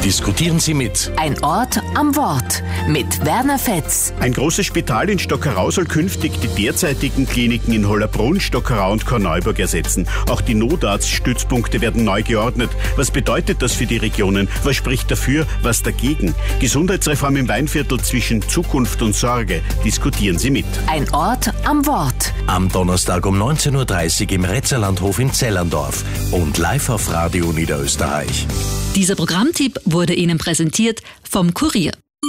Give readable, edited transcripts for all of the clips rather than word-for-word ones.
Diskutieren Sie mit. Ein Ort am Wort mit Werner Fetz. Ein großes Spital in Stockerau soll künftig die derzeitigen Kliniken in Hollabrunn, Stockerau und Korneuburg ersetzen. Auch die Notarztstützpunkte werden neu geordnet. Was bedeutet das für die Regionen? Was spricht dafür, was dagegen? Gesundheitsreform im Weinviertel zwischen Zukunft und Sorge. Diskutieren Sie mit. Ein Ort am Wort. Am Donnerstag um 19.30 Uhr im Retzerlandhof in Zellerndorf und live auf Radio Niederösterreich. Dieser Programmtipp wurde Ihnen präsentiert vom Kurier.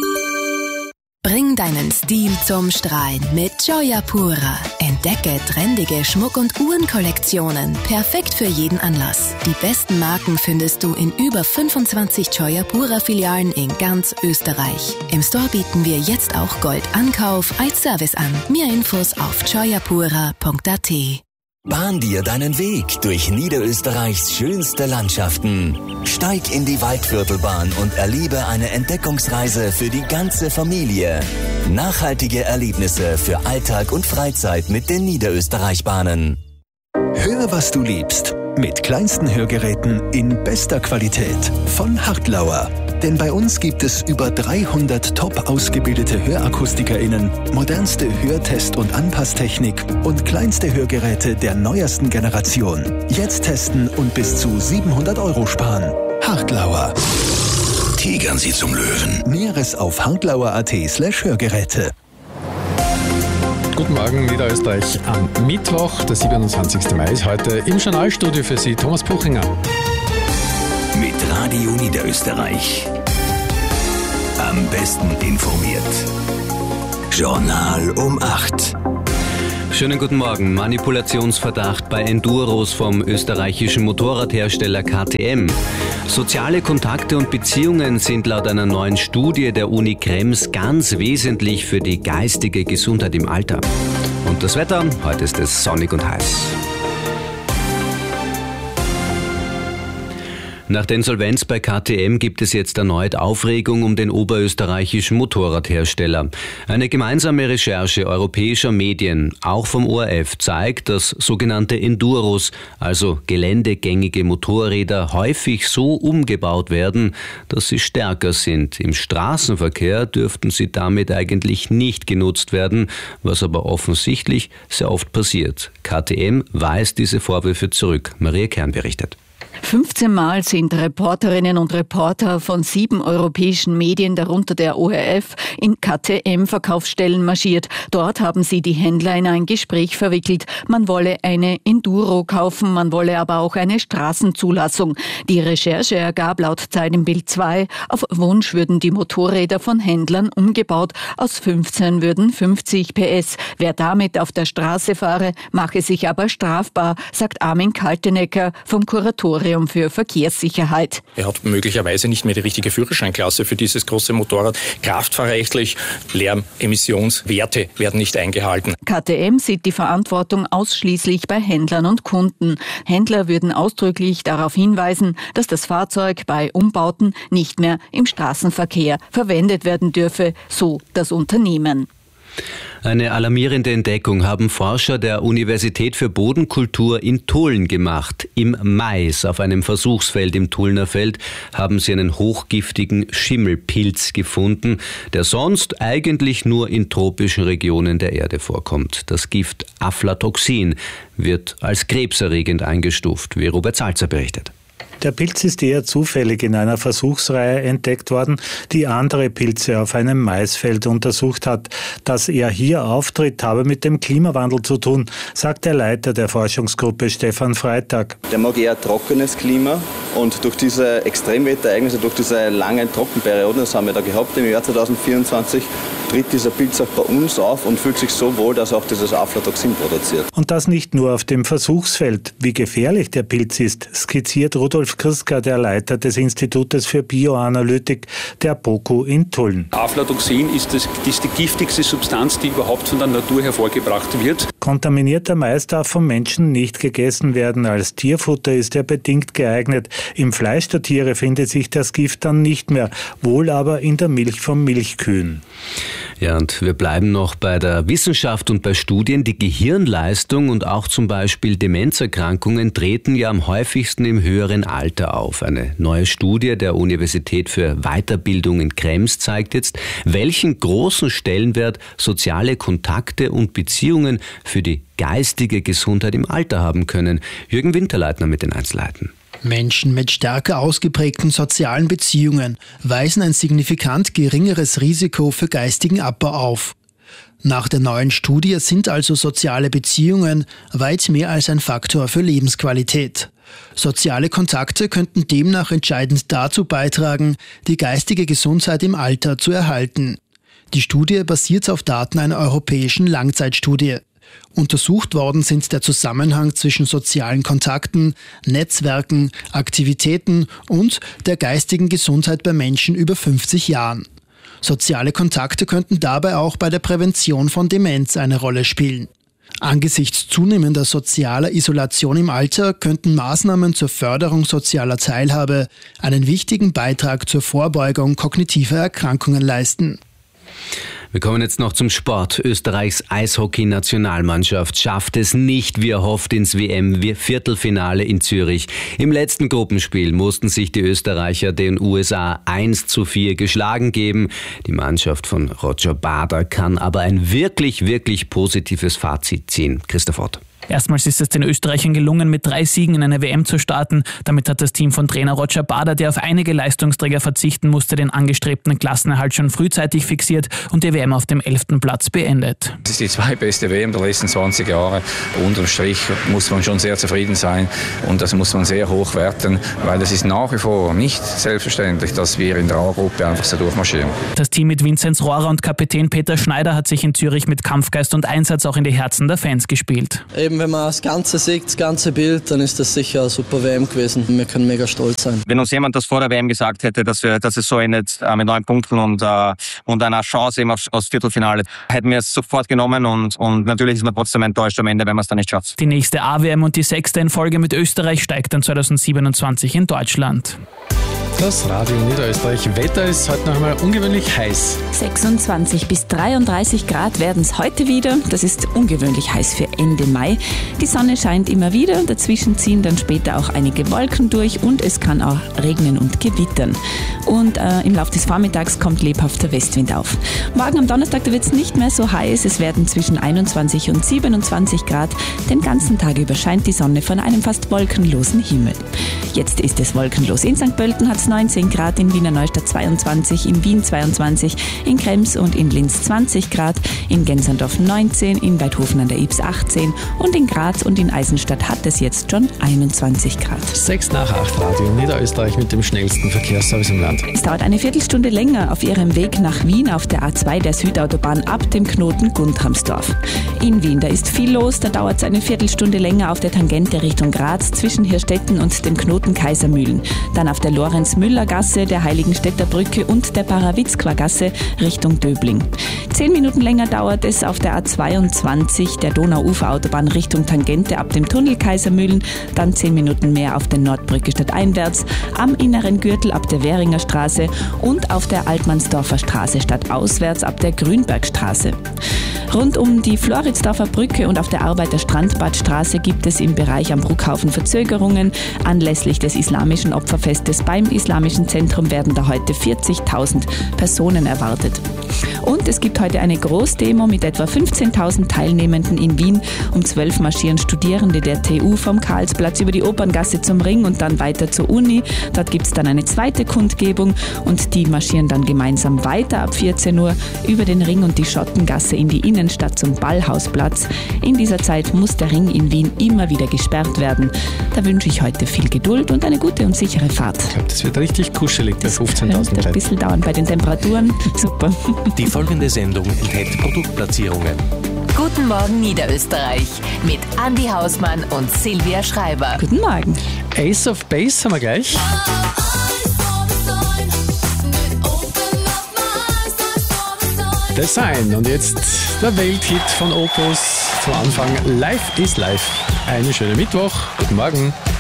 Bring deinen Stil zum Strahlen mit Joyapura. Entdecke trendige Schmuck- und Uhrenkollektionen. Perfekt für jeden Anlass. Die besten Marken findest du in über 25 Joyapura-Filialen in ganz Österreich. Im Store bieten wir jetzt auch Goldankauf als Service an. Mehr Infos auf joyapura.at. Bahn dir deinen Weg durch Niederösterreichs schönste Landschaften. Steig in die Waldviertelbahn und erlebe eine Entdeckungsreise für die ganze Familie. Nachhaltige Erlebnisse für Alltag und Freizeit mit den Niederösterreich-Bahnen. Hör, was du liebst. Mit kleinsten Hörgeräten in bester Qualität von Hartlauer. Denn bei uns gibt es über 300 top ausgebildete HörakustikerInnen, modernste Hörtest- und Anpasstechnik und kleinste Hörgeräte der neuesten Generation. Jetzt testen und bis zu 700 € sparen. Hartlauer. Tigern Sie zum Löwen. Näheres auf hartlauer.at/Hörgeräte. Guten Morgen, Niederösterreich. Am Mittwoch, der 27. Mai, ist heute im Journalstudio für Sie Thomas Puchinger. Mit Radio Niederösterreich. Am besten informiert. Journal um 8. Schönen guten Morgen. Manipulationsverdacht bei Enduros vom österreichischen Motorradhersteller KTM. Soziale Kontakte und Beziehungen sind laut einer neuen Studie der Uni Krems ganz wesentlich für die geistige Gesundheit im Alter. Und das Wetter? Heute ist es sonnig und heiß. Nach der Insolvenz bei KTM gibt es jetzt erneut Aufregung um den oberösterreichischen Motorradhersteller. Eine gemeinsame Recherche europäischer Medien, auch vom ORF, zeigt, dass sogenannte Enduros, also geländegängige Motorräder, häufig so umgebaut werden, dass sie stärker sind. Im Straßenverkehr dürften sie damit eigentlich nicht genutzt werden, was aber offensichtlich sehr oft passiert. KTM weist diese Vorwürfe zurück. Maria Kern berichtet. 15 Mal sind Reporterinnen und Reporter von 7 europäischen Medien, darunter der ORF, in KTM-Verkaufsstellen marschiert. Dort haben sie die Händler in ein Gespräch verwickelt. Man wolle eine Enduro kaufen, man wolle aber auch eine Straßenzulassung. Die Recherche ergab laut Zeit im Bild 2, auf Wunsch würden die Motorräder von Händlern umgebaut. Aus 15 würden 50 PS. Wer damit auf der Straße fahre, mache sich aber strafbar, sagt Armin Kaltenecker vom Kuratorium für Verkehrssicherheit. Er hat möglicherweise nicht mehr die richtige Führerscheinklasse für dieses große Motorrad. Kraftfahrrechtlich, Lärmemissionswerte werden nicht eingehalten. KTM sieht die Verantwortung ausschließlich bei Händlern und Kunden. Händler würden ausdrücklich darauf hinweisen, dass das Fahrzeug bei Umbauten nicht mehr im Straßenverkehr verwendet werden dürfe, so das Unternehmen. Eine alarmierende Entdeckung haben Forscher der Universität für Bodenkultur in Tulln gemacht. Im Mais, auf einem Versuchsfeld im Tullner Feld, haben sie einen hochgiftigen Schimmelpilz gefunden, der sonst eigentlich nur in tropischen Regionen der Erde vorkommt. Das Gift Aflatoxin wird als krebserregend eingestuft, wie Robert Salzer berichtet. Der Pilz ist eher zufällig in einer Versuchsreihe entdeckt worden, die andere Pilze auf einem Maisfeld untersucht hat. Dass er hier auftritt, habe mit dem Klimawandel zu tun, sagt der Leiter der Forschungsgruppe Stefan Freitag. Der mag eher trockenes Klima und durch diese Extremwetterereignisse, durch diese langen Trockenperioden, das haben wir da gehabt im Jahr 2024, tritt dieser Pilz auch bei uns auf und fühlt sich so wohl, dass auch dieses Aflatoxin produziert. Und das nicht nur auf dem Versuchsfeld. Wie gefährlich der Pilz ist, skizziert Rudolf Kriska, der Leiter des Institutes für Bioanalytik der BOKU in Tulln. Aflatoxin ist die giftigste Substanz, die überhaupt von der Natur hervorgebracht wird. Kontaminierter Mais darf vom Menschen nicht gegessen werden. Als Tierfutter ist er bedingt geeignet. Im Fleisch der Tiere findet sich das Gift dann nicht mehr, wohl aber in der Milch von Milchkühen. Ja, und wir bleiben noch bei der Wissenschaft und bei Studien. Die Gehirnleistung und auch zum Beispiel Demenzerkrankungen treten ja am häufigsten im höheren Alter auf. Eine neue Studie der Universität für Weiterbildung in Krems zeigt jetzt, welchen großen Stellenwert soziale Kontakte und Beziehungen für die geistige Gesundheit im Alter haben können. Jürgen Winterleitner mit den Einzelheiten. Menschen mit stärker ausgeprägten sozialen Beziehungen weisen ein signifikant geringeres Risiko für geistigen Abbau auf. Nach der neuen Studie sind also soziale Beziehungen weit mehr als ein Faktor für Lebensqualität. Soziale Kontakte könnten demnach entscheidend dazu beitragen, die geistige Gesundheit im Alter zu erhalten. Die Studie basiert auf Daten einer europäischen Langzeitstudie. Untersucht worden sind der Zusammenhang zwischen sozialen Kontakten, Netzwerken, Aktivitäten und der geistigen Gesundheit bei Menschen über 50 Jahren. Soziale Kontakte könnten dabei auch bei der Prävention von Demenz eine Rolle spielen. Angesichts zunehmender sozialer Isolation im Alter könnten Maßnahmen zur Förderung sozialer Teilhabe einen wichtigen Beitrag zur Vorbeugung kognitiver Erkrankungen leisten. Wir kommen jetzt noch zum Sport. Österreichs Eishockey-Nationalmannschaft schafft es nicht wie erhofft ins WM-Viertelfinale in Zürich. Im letzten Gruppenspiel mussten sich die Österreicher den USA 1:4 geschlagen geben. Die Mannschaft von Roger Bader kann aber ein wirklich, wirklich positives Fazit ziehen. Christoph Ott. Erstmals ist es den Österreichern gelungen, mit 3 Siegen in eine WM zu starten. Damit hat das Team von Trainer Roger Bader, der auf einige Leistungsträger verzichten musste, den angestrebten Klassenerhalt schon frühzeitig fixiert und die WM auf dem 11. Platz beendet. Das ist die zweitbeste WM der letzten 20 Jahre. Unterm Strich muss man schon sehr zufrieden sein und das muss man sehr hoch werten, weil es ist nach wie vor nicht selbstverständlich, dass wir in der A-Gruppe einfach so durchmarschieren. Das Team mit Vinzenz Rohrer und Kapitän Peter Schneider hat sich in Zürich mit Kampfgeist und Einsatz auch in die Herzen der Fans gespielt. Wenn man das Ganze sieht, das ganze Bild, dann ist das sicher eine super WM gewesen. Wir können mega stolz sein. Wenn uns jemand das vor der WM gesagt hätte, dass es so endet mit 9 Punkten und einer Chance eben aufs Viertelfinale, hätten wir es sofort genommen und natürlich ist man trotzdem enttäuscht am Ende, wenn man es dann nicht schafft. Die nächste A-WM und die 6. in Folge mit Österreich steigt dann 2027 in Deutschland. Das Radio Niederösterreich. Wetter ist heute noch einmal ungewöhnlich heiß. 26 bis 33 Grad werden es heute wieder. Das ist ungewöhnlich heiß für Ende Mai. Die Sonne scheint immer wieder. Dazwischen ziehen dann später auch einige Wolken durch und es kann auch regnen und gewittern. Und im Laufe des Vormittags kommt lebhafter Westwind auf. Morgen am Donnerstag, da wird es nicht mehr so heiß. Es werden zwischen 21 und 27 Grad. Den ganzen Tag über scheint die Sonne von einem fast wolkenlosen Himmel. Jetzt ist es wolkenlos. In St. Pölten hat es 19 Grad, in Wiener Neustadt 22, in Wien 22, in Krems und in Linz 20 Grad, in Gensandorf 19, in Weidhofen an der Ybbs 18 und in Graz und in Eisenstadt hat es jetzt schon 21 Grad. 6 nach 8 Radio Niederösterreich mit dem schnellsten Verkehrsservice im Land. Es dauert eine Viertelstunde länger auf Ihrem Weg nach Wien auf der A2 der Südautobahn ab dem Knoten Guntramsdorf. In Wien, da ist viel los, da dauert es eine Viertelstunde länger auf der Tangente Richtung Graz zwischen Hirstetten und dem Knoten Kaisermühlen. Dann auf der Lorenz-Müller-Gasse, der Heiligenstädter Brücke und der Parawitzqua-Gasse Richtung Döbling. 10 Minuten länger dauert es auf der A22 der Donauuferautobahn Richtung Tangente ab dem Tunnel Kaisermühlen, dann 10 Minuten mehr auf der Nordbrücke stadteinwärts, am inneren Gürtel ab der Währinger Straße und auf der Altmannsdorfer Straße stadtauswärts ab der Grünbergstraße. Rund um die Floridsdorfer Brücke und auf der Arbeiter-Strandbadstraße gibt es im Bereich am Bruckhaufen Verzögerungen. Anlässlich des islamischen Opferfestes beim Islamischen Zentrum werden da heute 40.000 Personen erwartet. Und es gibt heute eine Großdemo mit etwa 15.000 Teilnehmenden in Wien. Um 12 marschieren Studierende der TU vom Karlsplatz über die Operngasse zum Ring und dann weiter zur Uni. Dort gibt es dann eine zweite Kundgebung und die marschieren dann gemeinsam weiter ab 14 Uhr über den Ring und die Schottengasse in die Innenstadt zum Ballhausplatz. In dieser Zeit muss der Ring in Wien immer wieder gesperrt werden. Da wünsche ich heute viel Geduld und eine gute und sichere Fahrt. Ich glaube, das wird richtig kuschelig bei 15.000 Leuten. Ein bisschen dauern bei den Temperaturen. Super. Die folgende Sendung enthält Produktplatzierungen. Guten Morgen Niederösterreich mit Andi Hausmann und Silvia Schreiber. Guten Morgen. Ace of Base haben wir gleich. Design. Und jetzt der Welthit von Opus zum Anfang. Life is Life. Einen schönen Mittwoch. Guten Morgen.